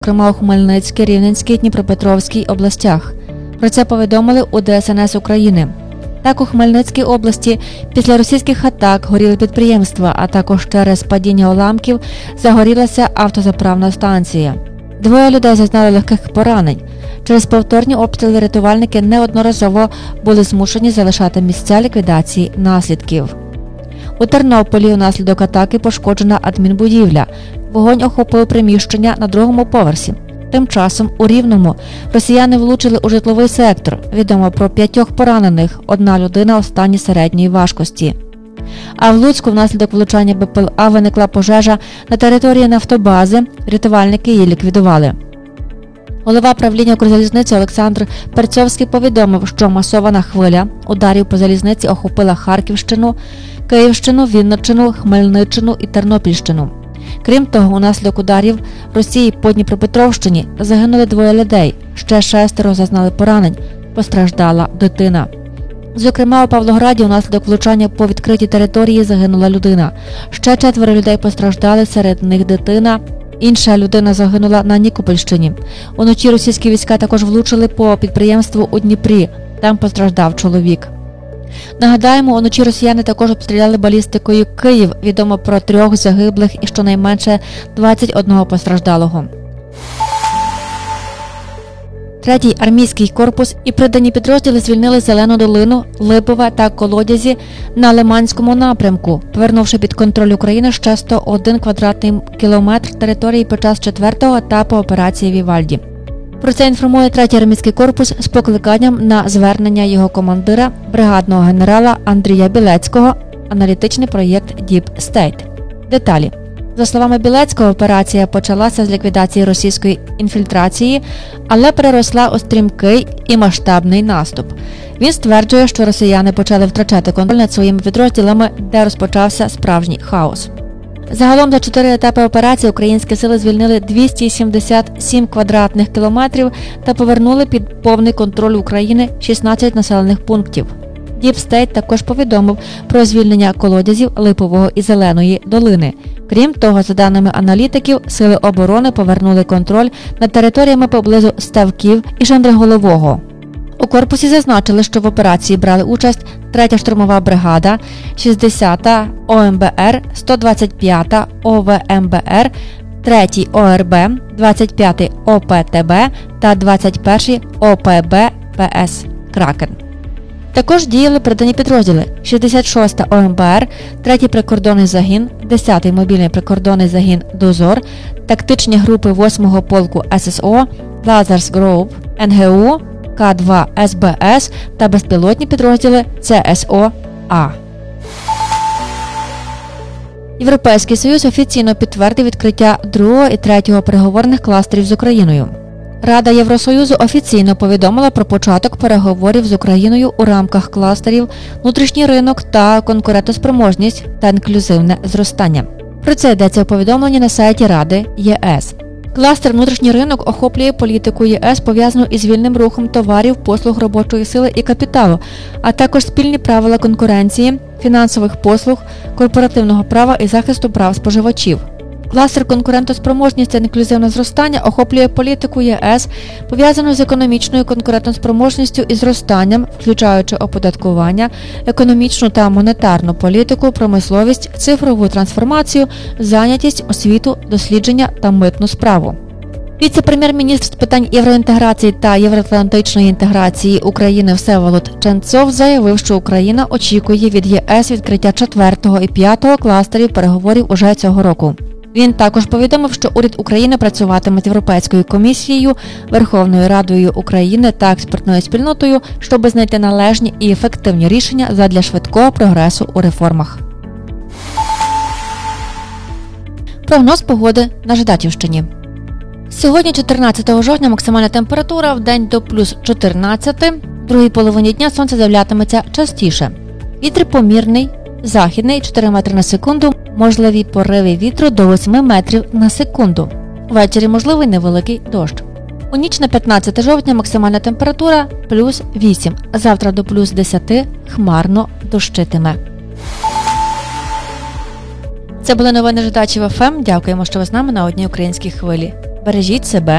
зокрема у Хмельницькій, Рівненській, Дніпропетровській областях. Про це повідомили у ДСНС України. Так, у Хмельницькій області після російських атак горіли підприємства, а також через падіння уламків загорілася автозаправна станція. 2 людей зазнали легких поранень. Через повторні обстріли рятувальники неодноразово були змушені залишати місця ліквідації наслідків. У Тернополі внаслідок атаки пошкоджена адмінбудівля. Вогонь охопив приміщення на 2-му поверсі. Тим часом у Рівному росіяни влучили у житловий сектор. Відомо про 5 поранених, 1 людина у стані середньої важкості. А в Луцьку внаслідок влучання БПЛА виникла пожежа на території нафтобази, рятувальники її ліквідували. Голова правління Укрзалізниці Олександр Перцьовський повідомив, що масована хвиля ударів по залізниці охопила Харківщину, Київщину, Вінниччину, Хмельниччину і Тернопільщину. Крім того, унаслідок ударів Росії по Дніпропетровщині загинули 2 людей, ще 6 зазнали поранень, постраждала дитина. Зокрема, у Павлограді унаслідок влучання по відкритій території загинула людина. Ще 4 людей постраждали, серед них дитина. Інша людина загинула на Нікопольщині. Уночі російські війська також влучили по підприємству у Дніпрі. Там постраждав чоловік. Нагадаємо, уночі росіяни також обстріляли балістикою Київ. Відомо про 3 загиблих і щонайменше 21 постраждалого. 3-й армійський корпус і придані підрозділи звільнили Зелену долину, Липове та Колодязі на Лиманському напрямку, повернувши під контроль України ще 101 квадратний кілометр території під час 4-го етапу операції «Вівальді». Про це інформує 3-й армійський корпус з покликанням на звернення його командира, бригадного генерала Андрія Білецького, аналітичний проєкт Deep State. Деталі. За словами Білецького, операція почалася з ліквідації російської інфільтрації, але переросла у стрімкий і масштабний наступ. Він стверджує, що росіяни почали втрачати контроль над своїми підрозділами, де розпочався справжній хаос. Загалом за 4 етапи операції українські сили звільнили 277 квадратних кілометрів та повернули під повний контроль України 16 населених пунктів. Deep State також повідомив про звільнення Колодязів, Липового і Зеленої долини. Крім того, за даними аналітиків, сили оборони повернули контроль над територіями поблизу Ставків і Шандриголового. У корпусі зазначили, що в операції брали участь 3-я штурмова бригада, 60-та ОМБР, 125-та ОВМБР, 3-й ОРБ, 25-й ОПТБ та 21-й ОПБ ПС «Кракен». Також діяли придані підрозділи 66-та ОМБР, 3-й прикордонний загін, 10-й мобільний прикордонний загін «Дозор», тактичні групи 8-го полку ССО, Lazar's Grove, НГУ, К2 СБС та безпілотні підрозділи ЦСО-А. Європейський Союз офіційно підтвердив відкриття 2-го і 3-го переговорних кластерів з Україною. Рада Євросоюзу офіційно повідомила про початок переговорів з Україною у рамках кластерів «Внутрішній ринок та конкурентоспроможність та інклюзивне зростання». Про це йдеться у повідомленні на сайті Ради ЄС. Кластер «Внутрішній ринок» охоплює політику ЄС, пов'язану із вільним рухом товарів, послуг, робочої сили і капіталу, а також спільні правила конкуренції, фінансових послуг, корпоративного права і захисту прав споживачів. Кластер «Конкурентоспроможність та інклюзивне зростання» охоплює політику ЄС, пов'язану з економічною конкурентоспроможністю і зростанням, включаючи оподаткування, економічну та монетарну політику, промисловість, цифрову трансформацію, зайнятість, освіту, дослідження та митну справу. Віце-прем'єр-міністр з питань євроінтеграції та євроатлантичної інтеграції України Всеволод Ченцов заявив, що Україна очікує від ЄС відкриття 4-го і 5-го кластерів переговорів уже цього року. Він також повідомив, що уряд України працюватиме з Європейською комісією, Верховною Радою України та експертною спільнотою, щоб знайти належні і ефективні рішення задля швидкого прогресу у реформах. Прогноз погоди на Жидачівщині. Сьогодні, 14 жовтня, максимальна температура в день до плюс 14, в другій половині дня сонце з'являтиметься частіше. Вітер помірний, західний 4 метри на секунду, можливі пориви вітру до 8 метрів на секунду. Ввечері можливий невеликий дощ. У ніч на 15 жовтня максимальна температура плюс 8, завтра до плюс 10 хмарно дощитиме. Це були новини Жидачів ФМ. Дякуємо, що ви з нами на одній українській хвилі. Бережіть себе